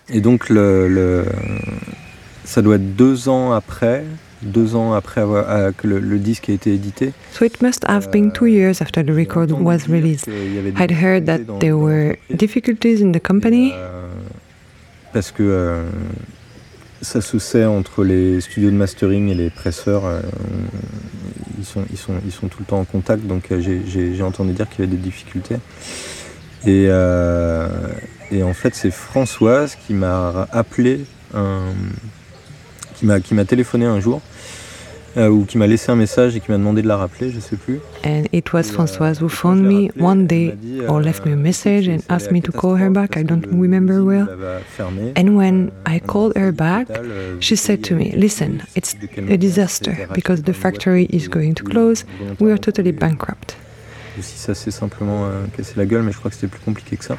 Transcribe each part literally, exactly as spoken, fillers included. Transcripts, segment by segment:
Et donc le, le, ça doit être deux ans après, deux ans après avoir, euh, que le, le disque a été édité. So it must have been two years after the record was released. I'd heard that there were difficulties in the company. Euh, parce que euh, ça se sait entre les studios de mastering et les presseurs. Euh, ils, sont, ils, sont, ils sont tout le temps en contact, donc euh, j'ai, j'ai, j'ai entendu dire qu'il y avait des difficultés. Et, euh, et en fait, c'est Françoise qui m'a appelé, un, qui, m'a, qui m'a téléphoné un jour, euh, ou qui m'a laissé un message et qui m'a demandé de la rappeler, je ne sais plus. And it was Françoise who phoned me one day or left me a message and asked me to call her back. I don't remember well. And when I called her back, she said to me, listen, it's a disaster because the factory is going to close. We are totally bankrupt. Ou si ça s'est simplement euh, cassé la gueule, mais je crois que c'était plus compliqué que ça.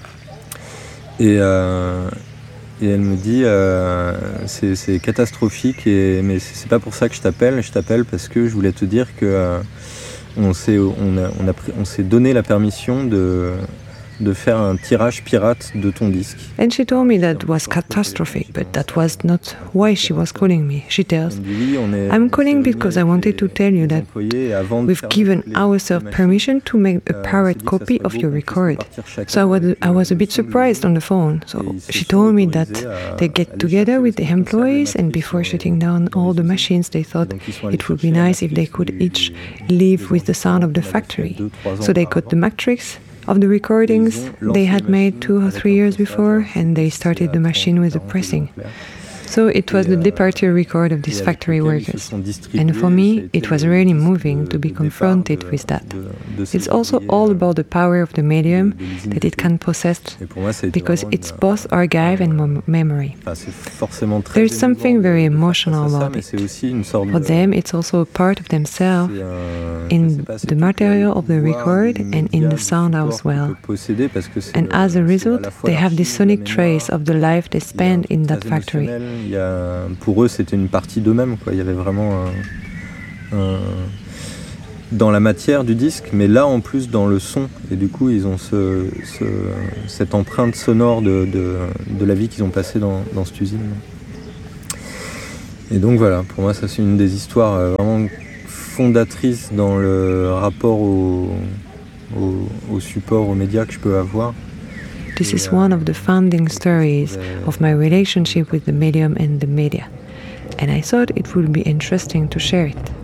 Et, euh, et elle me dit, euh, c'est, c'est catastrophique, et, mais c'est, c'est pas pour ça que je t'appelle. Je t'appelle parce que je voulais te dire que euh, on, s'est, on, a, on, a pris, on s'est donné la permission de, de faire un tirage pirate de ton disque. And she told me that was catastrophic, but that was not why she was calling me. She tells, I'm calling because I wanted to tell you that we've given ourselves permission to make a pirate copy of your record. So I was, I was a bit surprised on the phone. So she told me that they get together with the employees, and before shutting down all the machines, they thought it would be nice if they could each live with the sound of the factory. So they got the matrix of the recordings they had made two or three years before, and they started the machine with the pressing. So it was the departure record of these factory workers. And for me, it was really moving to be confronted with that. It's also all about the power of the medium that it can possess, because it's both archive and mem- memory. There is something very emotional about it. For them, it's also a part of themselves in the material of the record and in the sound as well. And as a result, they have this sonic trace of the life they spent in that factory. Il y a, pour eux, c'était une partie d'eux-mêmes, quoi. Il y avait vraiment un, un, dans la matière du disque, mais là en plus dans le son. Et du coup, ils ont ce, ce, cette empreinte sonore de, de, de la vie qu'ils ont passée dans, dans cette usine. Et donc voilà, pour moi, ça c'est une des histoires vraiment fondatrices dans le rapport au, au, au support, aux médias que je peux avoir. This is one of the founding stories of my relationship with the medium and the media, and I thought it would be interesting to share it.